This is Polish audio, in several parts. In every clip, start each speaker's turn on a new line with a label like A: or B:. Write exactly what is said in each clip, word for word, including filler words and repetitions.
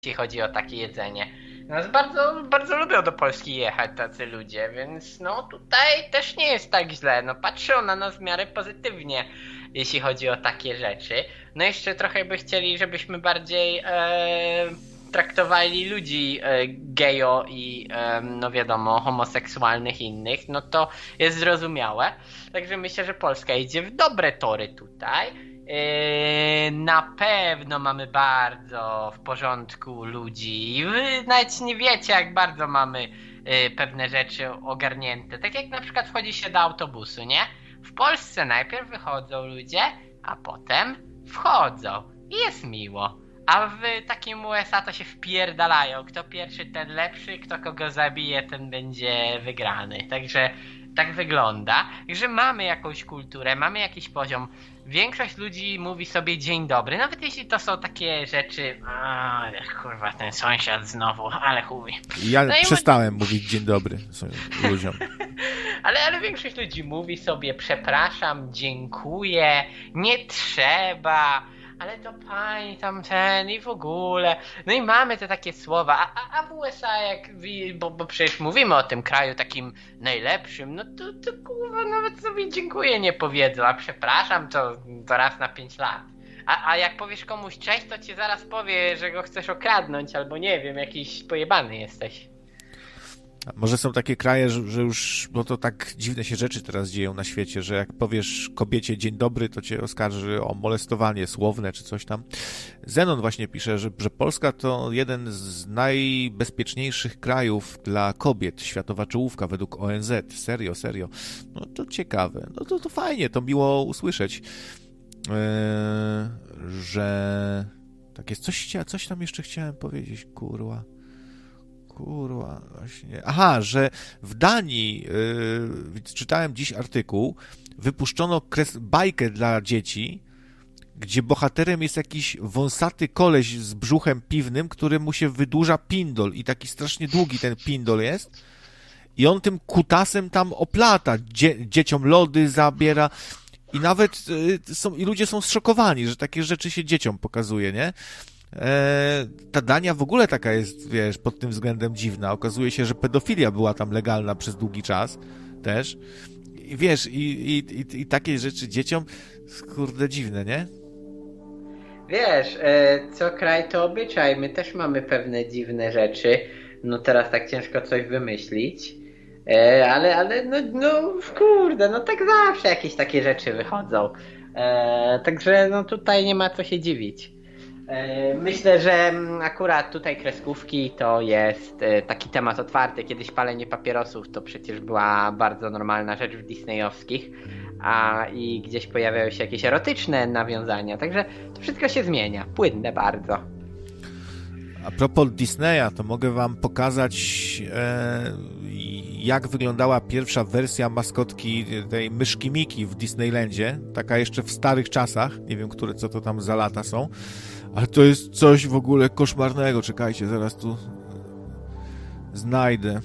A: jeśli chodzi o takie jedzenie. Nas bardzo, bardzo lubią do Polski jechać tacy ludzie, więc no tutaj też nie jest tak źle. No patrzą na nas w miarę pozytywnie, jeśli chodzi o takie rzeczy. No jeszcze trochę by chcieli, żebyśmy bardziej e, traktowali ludzi e, gejo i e, no wiadomo, homoseksualnych i innych, no to jest zrozumiałe. Także myślę, że Polska idzie w dobre tory tutaj. Yy, na pewno mamy bardzo w porządku ludzi i wy nawet nie wiecie, jak bardzo mamy yy, pewne rzeczy ogarnięte. Tak jak na przykład wchodzi się do autobusu, nie? W Polsce najpierw wychodzą ludzie, a potem wchodzą i jest miło. A w takim U S A to się wpierdalają. Kto pierwszy, ten lepszy, kto kogo zabije, ten będzie wygrany. Także tak wygląda, że mamy jakąś kulturę, mamy jakiś poziom. Większość ludzi mówi sobie dzień dobry, nawet jeśli to są takie rzeczy, a kurwa, ten sąsiad znowu, ale chuj.
B: Ja
A: no
B: przestałem ma... mówić dzień dobry ludziom.
A: ale, ale większość ludzi mówi sobie przepraszam, dziękuję, nie trzeba, ale to pani tam ten i w ogóle. No i mamy te takie słowa, a, a, a w U S A jak, bo, bo przecież mówimy o tym kraju takim najlepszym, no to, to kurwa nawet sobie dziękuję nie powiedzą, a przepraszam to, to raz na pięć lat. A, a jak powiesz komuś cześć, to ci zaraz powie, że go chcesz okradnąć, albo nie wiem, jakiś pojebany jesteś.
B: A może są takie kraje, że, że już, bo to tak dziwne się rzeczy teraz dzieją na świecie, że jak powiesz kobiecie dzień dobry, to cię oskarży o molestowanie słowne czy coś tam. Zenon właśnie pisze, że, że Polska to jeden z najbezpieczniejszych krajów dla kobiet, światowa czołówka według O N Z. Serio, serio. No to ciekawe. No to, to fajnie, to miło usłyszeć, yy, że tak jest. Coś, coś tam jeszcze chciałem powiedzieć, kurwa. Kurwa, właśnie. Aha, że w Danii, yy, czytałem dziś artykuł, wypuszczono kres, bajkę dla dzieci, gdzie bohaterem jest jakiś wąsaty koleś z brzuchem piwnym, któremu się wydłuża pindol i taki strasznie długi ten pindol jest i on tym kutasem tam oplata, dzie, dzieciom lody zabiera i nawet yy, są, i ludzie są zszokowani, że takie rzeczy się dzieciom pokazuje, nie? Eee, ta Dania w ogóle taka jest, wiesz, pod tym względem dziwna. Okazuje się, że pedofilia była tam legalna przez długi czas też. I wiesz, i, i, i, i takie rzeczy dzieciom, kurde, dziwne, nie?
A: Wiesz, e, co kraj to obyczaj. My też mamy pewne dziwne rzeczy. No teraz tak ciężko coś wymyślić. E, ale, ale, no, no, kurde, no tak zawsze jakieś takie rzeczy wychodzą. E, także, no tutaj nie ma co się dziwić. Myślę, że akurat tutaj kreskówki to jest taki temat otwarty. Kiedyś palenie papierosów to przecież była bardzo normalna rzecz w disneyowskich, a i gdzieś pojawiają się jakieś erotyczne nawiązania, także to wszystko się zmienia, płynne bardzo.
B: A propos Disneya, to mogę wam pokazać e, jak wyglądała pierwsza wersja maskotki tej myszki Miki w Disneylandzie, taka jeszcze w starych czasach, nie wiem, które co to tam za lata są. Ale to jest coś w ogóle koszmarnego. Czekajcie, zaraz tu znajdę.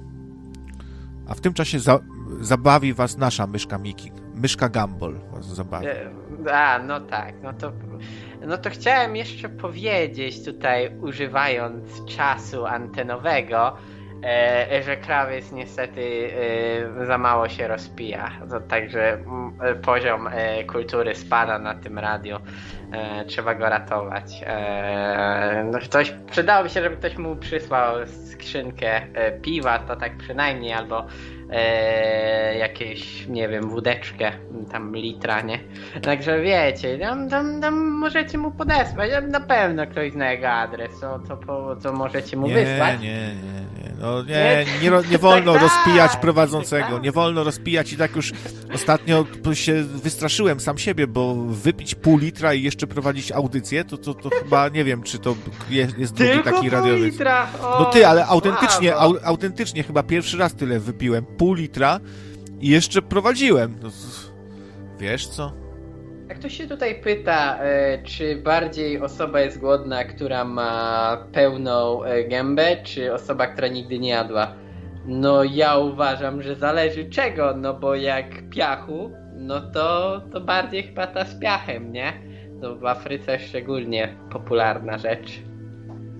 B: A w tym czasie za, zabawi was nasza myszka Miki. Myszka Gumball was zabawi.
A: A, no tak. No to, no to chciałem jeszcze powiedzieć tutaj, używając czasu antenowego, e, że krawiec niestety e, za mało się rozpija. To także m, poziom e, kultury spada na tym radiu. E, trzeba go ratować. E, no ktoś, przydałoby się, żeby ktoś mu przysłał skrzynkę e, piwa, to tak przynajmniej, albo e, jakieś, nie wiem, wódeczkę, tam litra, nie? Także wiecie, tam, tam, tam możecie mu podesłać, na pewno ktoś zna jego adres, to, to, to możecie mu
B: nie,
A: wysłać.
B: Nie, nie, nie. No nie, nie, nie wolno tak, rozpijać tak, prowadzącego, tak. Nie wolno rozpijać i tak już ostatnio się wystraszyłem sam siebie, bo wypić pół litra i jeszcze prowadzić audycję, to, to, to chyba nie wiem, czy to jest, jest drugi
A: Tylko
B: taki radiowy.
A: Litra. O,
B: no ty, ale autentycznie, au, autentycznie chyba pierwszy raz tyle wypiłem, pół litra i jeszcze prowadziłem. No, wiesz co?
A: Jak ktoś się tutaj pyta, e, czy bardziej osoba jest głodna, która ma pełną e, gębę, czy osoba, która nigdy nie jadła? No ja uważam, że zależy czego, no bo jak piachu, no to, to bardziej chyba ta z piachem, nie? To w Afryce szczególnie popularna rzecz.